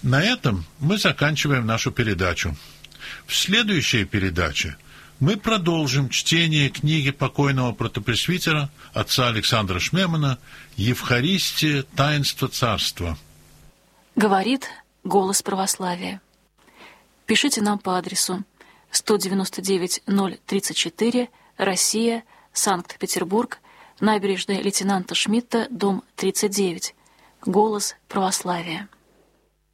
На этом мы заканчиваем нашу передачу. В следующей передаче мы продолжим чтение книги покойного протопресвитера отца Александра Шмемана «Евхаристия. Таинство Царства». Говорит голос православия. Пишите нам по адресу 199-034, Россия, Санкт-Петербург, набережная лейтенанта Шмидта, дом 39. Голос православия.